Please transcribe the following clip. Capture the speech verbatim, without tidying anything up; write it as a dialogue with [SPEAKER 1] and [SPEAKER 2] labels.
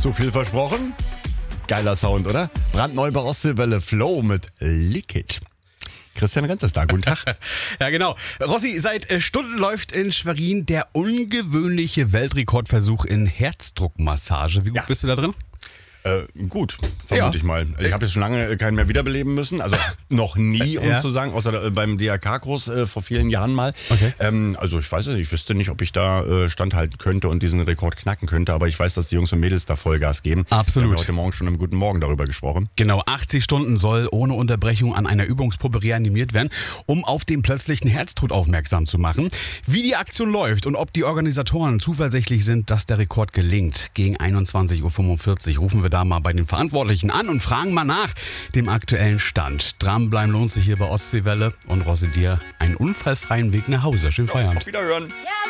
[SPEAKER 1] Zu viel versprochen? Geiler Sound, oder? Brandneu bei Ostseewelle Flow mit Liquid. Christian Renz ist da, guten Tag.
[SPEAKER 2] Ja, genau. Rossi, seit äh, Stunden läuft in Schwerin der ungewöhnliche Weltrekordversuch in Herzdruckmassage. Wie gut
[SPEAKER 1] Ja.
[SPEAKER 2] bist du da drin?
[SPEAKER 1] Äh, gut, vermute
[SPEAKER 2] Ja.
[SPEAKER 1] ich mal. Ich habe jetzt schon lange keinen mehr wiederbeleben müssen. Also noch nie, um
[SPEAKER 2] Ja.
[SPEAKER 1] zu sagen, außer äh, beim D R K-Kurs äh, vor vielen Jahren mal.
[SPEAKER 2] Okay.
[SPEAKER 1] Ähm, also ich weiß es nicht, ich wüsste nicht, ob ich da äh, standhalten könnte und diesen Rekord knacken könnte. Aber ich weiß, dass die Jungs und Mädels da Vollgas geben.
[SPEAKER 2] Absolut.
[SPEAKER 1] Wir haben heute Morgen schon im Guten Morgen darüber gesprochen.
[SPEAKER 2] Genau, achtzig Stunden soll ohne Unterbrechung an einer Übungspuppe reanimiert werden, um auf den plötzlichen Herztod aufmerksam zu machen. Wie die Aktion läuft und ob die Organisatoren zuversichtlich sind, dass der Rekord gelingt, gegen einundzwanzig Uhr fünfundvierzig rufen wir da mal bei den Verantwortlichen an und fragen mal nach dem aktuellen Stand. Dranbleiben lohnt sich hier bei Ostseewelle und Rossi dir einen unfallfreien Weg nach Hause. Schönen Feierabend.
[SPEAKER 1] Auf Wiederhören.
[SPEAKER 3] Ja,